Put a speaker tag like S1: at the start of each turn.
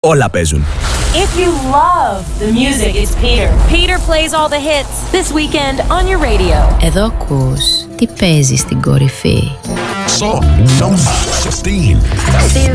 S1: Όλα παίζουν.
S2: If you love the music, it's Peter. Peter plays all the hits this weekend on your radio.
S3: Εδώ ακούς τι παίζει στην κορυφή.
S1: Song number 16.